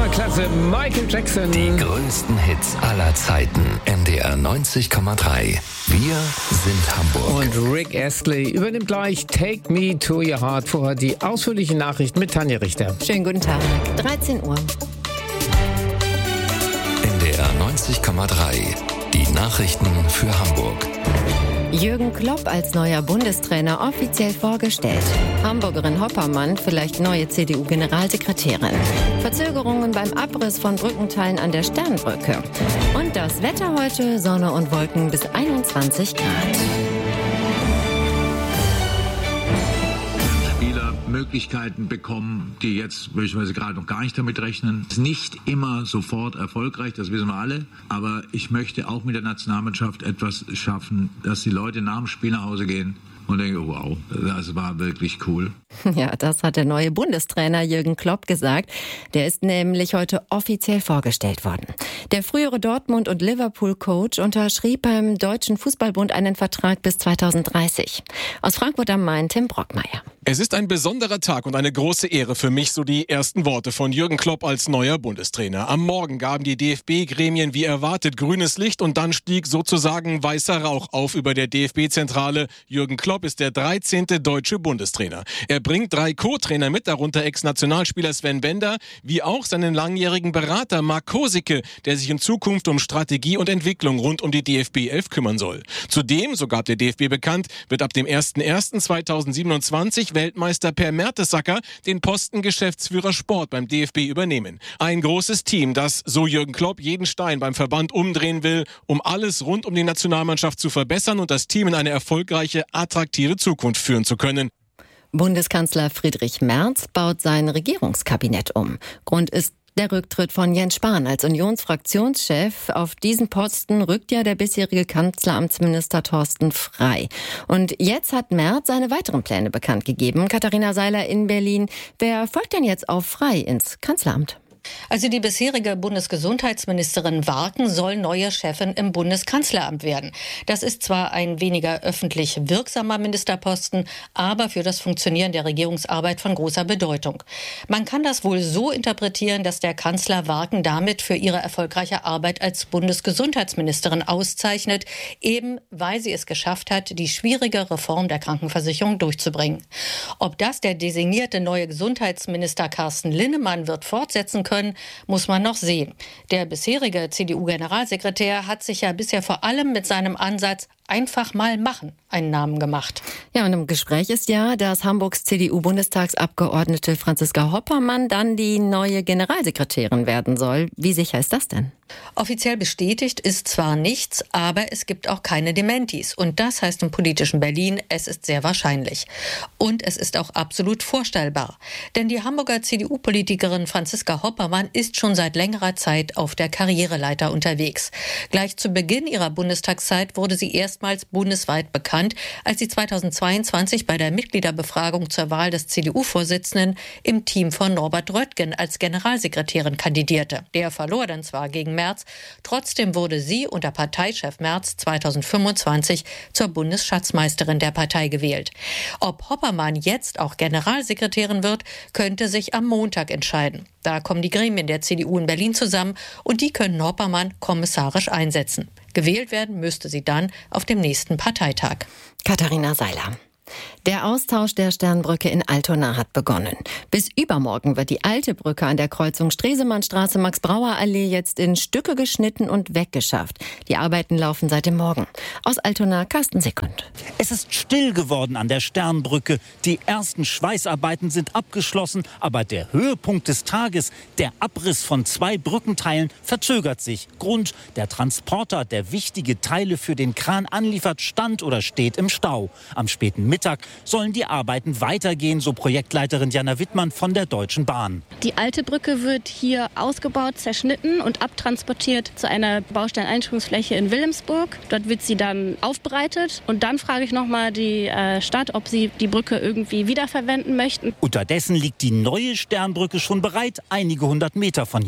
klasse. Michael Jackson. Die größten Hits aller Zeiten. NDR 90,3. Wir sind Hamburg. Und Rick Astley übernimmt gleich Take Me to Your Heart. Vorher die ausführliche Nachricht mit Tanja Richter. Schönen guten Tag. 13 Uhr. NDR 90,3. Die Nachrichten für Hamburg. Jürgen Klopp als neuer Bundestrainer offiziell vorgestellt. Hamburgerin Hoppermann vielleicht neue CDU-Generalsekretärin. Verzögerungen beim Abriss von Brückenteilen an der Sternbrücke. Und das Wetter heute: Sonne und Wolken bis 21 Grad. Möglichkeiten bekommen, die jetzt möglicherweise gerade noch gar nicht damit rechnen. Es ist nicht immer sofort erfolgreich, das wissen wir alle. Aber ich möchte auch mit der Nationalmannschaft etwas schaffen, dass die Leute nach dem Spiel nach Hause gehen und denken, wow, das war wirklich cool. Ja, das hat der neue Bundestrainer Jürgen Klopp gesagt. Der ist nämlich heute offiziell vorgestellt worden. Der frühere Dortmund- und Liverpool-Coach unterschrieb beim Deutschen Fußballbund einen Vertrag bis 2030. Aus Frankfurt am Main, Tim Brockmeier. Es ist ein besonderer Tag und eine große Ehre für mich, so die ersten Worte von Jürgen Klopp als neuer Bundestrainer. Am Morgen gaben die DFB-Gremien wie erwartet grünes Licht und dann stieg sozusagen weißer Rauch auf über der DFB-Zentrale. Jürgen Klopp ist der 13. deutsche Bundestrainer. Er bringt 3 Co-Trainer mit, darunter Ex-Nationalspieler Sven Bender, wie auch seinen langjährigen Berater Marc Kosicke, der sich in Zukunft um Strategie und Entwicklung rund um die DFB 11 kümmern soll. Zudem, so gab der DFB bekannt, wird ab dem 01.01.2027 Weltmeister Per Mertesacker den Posten Geschäftsführer Sport beim DFB übernehmen. Ein großes Team, das, so Jürgen Klopp, jeden Stein beim Verband umdrehen will, um alles rund um die Nationalmannschaft zu verbessern und das Team in eine erfolgreiche, attraktive Zukunft führen zu können. Bundeskanzler Friedrich Merz baut sein Regierungskabinett um. Grund ist der Rücktritt von Jens Spahn als Unionsfraktionschef. Auf diesen Posten rückt ja der bisherige Kanzleramtsminister Thorsten Frey. Und jetzt hat Merz seine weiteren Pläne bekannt gegeben. Katharina Seiler in Berlin. Wer folgt denn jetzt auf Frey ins Kanzleramt? Also die bisherige Bundesgesundheitsministerin Warken soll neue Chefin im Bundeskanzleramt werden. Das ist zwar ein weniger öffentlich wirksamer Ministerposten, aber für das Funktionieren der Regierungsarbeit von großer Bedeutung. Man kann das wohl so interpretieren, dass der Kanzler Warken damit für ihre erfolgreiche Arbeit als Bundesgesundheitsministerin auszeichnet, eben weil sie es geschafft hat, die schwierige Reform der Krankenversicherung durchzubringen. Ob das der designierte neue Gesundheitsminister Carsten Linnemann wird fortsetzen können, muss man noch sehen. Der bisherige CDU-Generalsekretär hat sich ja bisher vor allem mit seinem Ansatz einfach mal machen einen Namen gemacht. Ja, und im Gespräch ist ja, dass Hamburgs CDU-Bundestagsabgeordnete Franziska Hoppermann dann die neue Generalsekretärin werden soll. Wie sicher ist das denn? Offiziell bestätigt ist zwar nichts, aber es gibt auch keine Dementis. Und das heißt im politischen Berlin, es ist sehr wahrscheinlich. Und es ist auch absolut vorstellbar. Denn die Hamburger CDU-Politikerin Franziska Hoppermann ist schon seit längerer Zeit auf der Karriereleiter unterwegs. Gleich zu Beginn ihrer Bundestagszeit wurde sie erstmals bundesweit bekannt, als sie 2022 bei der Mitgliederbefragung zur Wahl des CDU-Vorsitzenden im Team von Norbert Röttgen als Generalsekretärin kandidierte. Der verlor dann zwar gegen Merz, trotzdem wurde sie unter Parteichef Merz 2025 zur Bundesschatzmeisterin der Partei gewählt. Ob Hoppermann jetzt auch Generalsekretärin wird, könnte sich am Montag entscheiden. Da kommen die Gremien der CDU in Berlin zusammen und die können Hoppermann kommissarisch einsetzen. Gewählt werden müsste sie dann auf dem nächsten Parteitag. Katharina Seiler. Der Austausch der Sternbrücke in Altona hat begonnen. Bis übermorgen wird die alte Brücke an der Kreuzung Stresemannstraße Max-Brauer-Allee jetzt in Stücke geschnitten und weggeschafft. Die Arbeiten laufen seit dem Morgen. Aus Altona, Carsten Sekund. Es ist still geworden an der Sternbrücke. Die ersten Schweißarbeiten sind abgeschlossen, aber der Höhepunkt des Tages, der Abriss von 2 Brückenteilen, verzögert sich. Grund: der Transporter, der wichtige Teile für den Kran anliefert, stand oder steht im Stau. Am späten Mittag sollen die Arbeiten weitergehen, so Projektleiterin Jana Wittmann von der Deutschen Bahn. Die alte Brücke wird hier ausgebaut, zerschnitten und abtransportiert zu einer Bausteineinrichtungsfläche in Wilhelmsburg. Dort wird sie dann aufbereitet und dann frage ich nochmal die Stadt, ob sie die Brücke irgendwie wiederverwenden möchten. Unterdessen liegt die neue Sternbrücke schon bereit, einige 100 Meter von hier.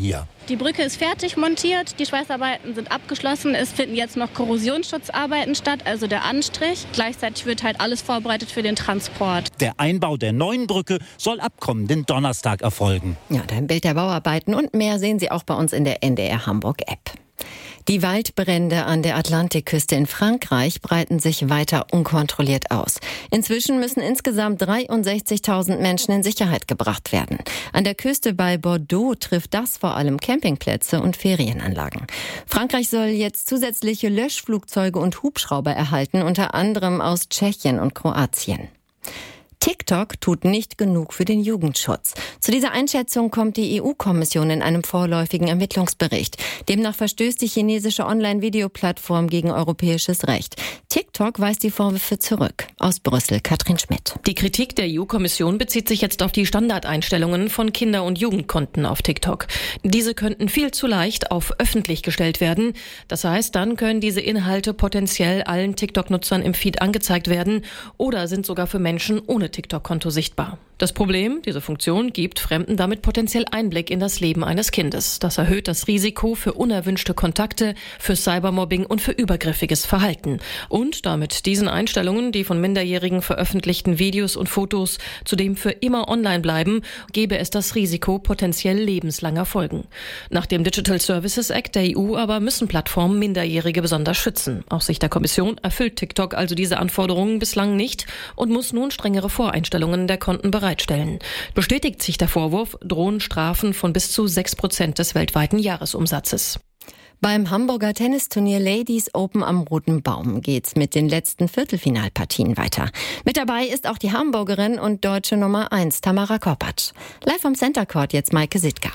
Die Brücke ist fertig montiert, die Schweißarbeiten sind abgeschlossen. Es finden jetzt noch Korrosionsschutzarbeiten statt, also der Anstrich. Gleichzeitig wird halt alles vorbereitet für den Transport. Der Einbau der neuen Brücke soll ab kommenden Donnerstag erfolgen. Ja, ein Bild der Bauarbeiten und mehr sehen Sie auch bei uns in der NDR Hamburg App. Die Waldbrände an der Atlantikküste in Frankreich breiten sich weiter unkontrolliert aus. Inzwischen müssen insgesamt 63.000 Menschen in Sicherheit gebracht werden. An der Küste bei Bordeaux trifft das vor allem Campingplätze und Ferienanlagen. Frankreich soll jetzt zusätzliche Löschflugzeuge und Hubschrauber erhalten, unter anderem aus Tschechien und Kroatien. TikTok tut nicht genug für den Jugendschutz. Zu dieser Einschätzung kommt die EU-Kommission in einem vorläufigen Ermittlungsbericht. Demnach verstößt die chinesische Online-Videoplattform gegen europäisches Recht. TikTok weist die Vorwürfe zurück. Aus Brüssel, Katrin Schmidt. Die Kritik der EU-Kommission bezieht sich jetzt auf die Standardeinstellungen von Kinder- und Jugendkonten auf TikTok. Diese könnten viel zu leicht auf öffentlich gestellt werden. Das heißt, dann können diese Inhalte potenziell allen TikTok-Nutzern im Feed angezeigt werden oder sind sogar für Menschen ohne TikTok-Konto sichtbar. Das Problem, diese Funktion gibt Fremden damit potenziell Einblick in das Leben eines Kindes. Das erhöht das Risiko für unerwünschte Kontakte, für Cybermobbing und für übergriffiges Verhalten. Und damit diesen Einstellungen, die von Minderjährigen veröffentlichten Videos und Fotos zudem für immer online bleiben, gäbe es das Risiko potenziell lebenslanger Folgen. Nach dem Digital Services Act der EU aber müssen Plattformen Minderjährige besonders schützen. Aus Sicht der Kommission erfüllt TikTok also diese Anforderungen bislang nicht und muss nun strengere Voreinstellungen der Konten bereitstellen. Bestätigt sich der Vorwurf, drohen Strafen von bis zu 6% des weltweiten Jahresumsatzes. Beim Hamburger Tennisturnier Ladies Open am Roten Baum geht's mit den letzten Viertelfinalpartien weiter. Mit dabei ist auch die Hamburgerin und deutsche Nummer 1 Tamara Korpatsch. Live vom Center Court jetzt Maike Sittger.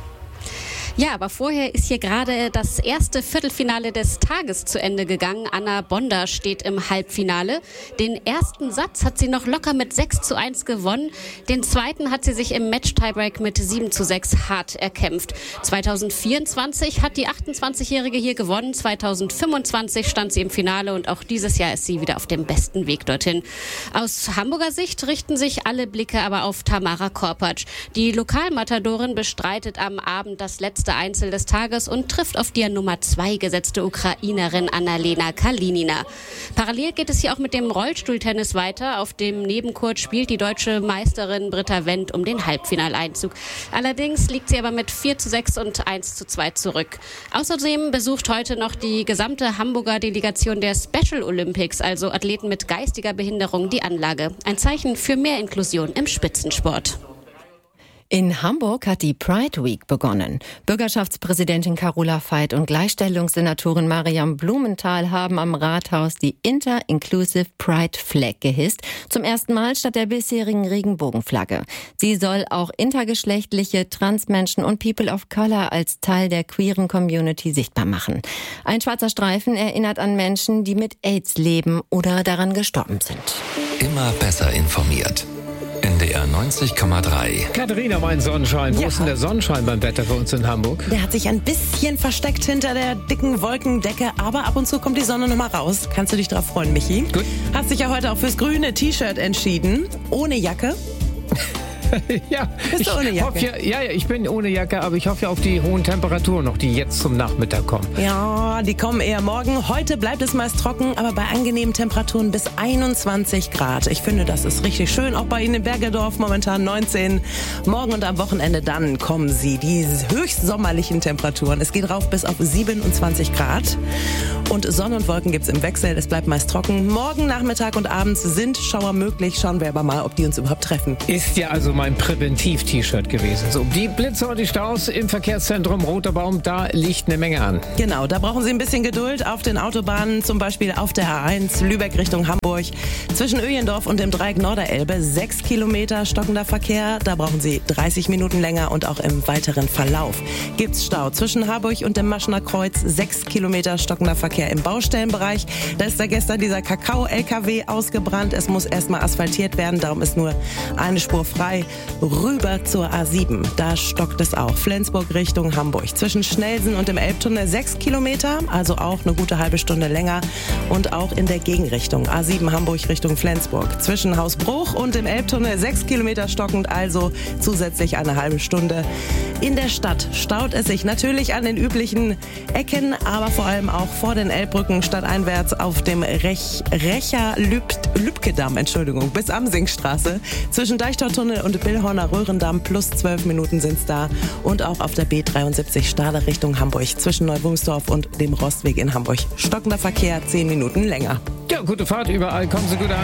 Ja, aber vorher ist hier gerade das erste Viertelfinale des Tages zu Ende gegangen. Anna Bonda steht im Halbfinale. Den ersten Satz hat sie noch locker mit 6:1 gewonnen. Den zweiten hat sie sich im Match-Tiebreak mit 7:6 hart erkämpft. 2024 hat die 28-Jährige hier gewonnen. 2025 stand sie im Finale und auch dieses Jahr ist sie wieder auf dem besten Weg dorthin. Aus Hamburger Sicht richten sich alle Blicke aber auf Tamara Korpatsch. Die Lokalmatadorin bestreitet am Abend das letzte Einzel des Tages und trifft auf die Nummer 2 gesetzte Ukrainerin Anna-Lena Kalinina. Parallel geht es hier auch mit dem Rollstuhltennis weiter. Auf dem Nebencourt spielt die deutsche Meisterin Britta Wendt um den Halbfinaleinzug. Allerdings liegt sie aber mit 4:6 und 1:2 zurück. Außerdem besucht heute noch die gesamte Hamburger Delegation der Special Olympics, also Athleten mit geistiger Behinderung, die Anlage. Ein Zeichen für mehr Inklusion im Spitzensport. In Hamburg hat die Pride Week begonnen. Bürgerschaftspräsidentin Carola Veit und Gleichstellungssenatorin Mariam Blumenthal haben am Rathaus die Inter-Inclusive Pride Flag gehisst. Zum ersten Mal statt der bisherigen Regenbogenflagge. Sie soll auch intergeschlechtliche, Transmenschen und People of Color als Teil der queeren Community sichtbar machen. Ein schwarzer Streifen erinnert an Menschen, die mit AIDS leben oder daran gestorben sind. Immer besser informiert. NDR 90,3. Katharina, mein Sonnenschein. Wo ist denn der Sonnenschein beim Wetter für uns in Hamburg? Der hat sich ein bisschen versteckt hinter der dicken Wolkendecke, aber ab und zu kommt die Sonne noch mal raus. Kannst du dich drauf freuen, Michi? Gut. Hast dich ja heute auch fürs grüne T-Shirt entschieden. Ohne Jacke. Ja, Bist du ohne Jacke? Ich bin ohne Jacke, aber ich hoffe auf die hohen Temperaturen noch, die jetzt zum Nachmittag kommen. Ja, die kommen eher morgen. Heute bleibt es meist trocken, aber bei angenehmen Temperaturen bis 21 Grad. Ich finde, das ist richtig schön. Auch bei Ihnen in Bergedorf momentan 19. Morgen und am Wochenende dann kommen sie, die höchst sommerlichen Temperaturen. Es geht rauf bis auf 27 Grad. Und Sonne und Wolken gibt's im Wechsel. Es bleibt meist trocken. Morgen, Nachmittag und abends sind Schauer möglich. Schauen wir aber mal, ob die uns überhaupt treffen. Ist ja also mein Präventiv-T-Shirt gewesen. So, die Blitze und die Staus im Verkehrszentrum Roter Baum, da liegt eine Menge an. Genau, da brauchen Sie ein bisschen Geduld auf den Autobahnen, zum Beispiel auf der A1 Lübeck Richtung Hamburg. Zwischen Öjendorf und dem Dreieck Norderelbe 6 Kilometer stockender Verkehr. Da brauchen Sie 30 Minuten länger und auch im weiteren Verlauf gibt's Stau. Zwischen Harburg und dem Maschener Kreuz 6 Kilometer stockender Verkehr im Baustellenbereich. Da ist da gestern dieser Kakao-LKW ausgebrannt. Es muss erstmal asphaltiert werden, darum ist nur eine Spur frei. rüber zur A7. Da stockt es auch. Flensburg Richtung Hamburg. Zwischen Schnellsen und dem Elbtunnel 6 Kilometer, also auch eine gute halbe Stunde länger. Und auch in der Gegenrichtung. A7 Hamburg Richtung Flensburg. Zwischen Hausbruch und dem Elbtunnel 6 Kilometer stockend, also zusätzlich eine halbe Stunde. In der Stadt staut es sich natürlich an den üblichen Ecken, aber vor allem auch vor den Elbbrücken stadteinwärts auf dem Lübkedamm, bis Amsingstraße. Zwischen Deichtortunnel und Billhorner Röhrendamm plus 12 Minuten sind's da. Und auch auf der B73 Stade Richtung Hamburg. Zwischen Neuwumsdorf und dem Rostweg in Hamburg. Stockender Verkehr 10 Minuten länger. Ja, gute Fahrt überall. Kommen Sie gut an.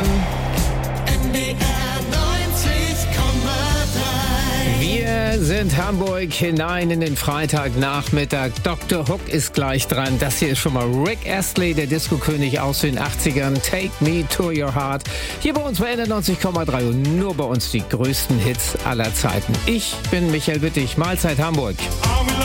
Wir sind Hamburg hinein in den Freitagnachmittag. Dr. Hook ist gleich dran. Das hier ist schon mal Rick Astley, der Disco-König aus den 80ern. Take Me to Your Heart. Hier bei uns bei 90,3 und nur bei uns die größten Hits aller Zeiten. Ich bin Michael Wittig. Mahlzeit Hamburg.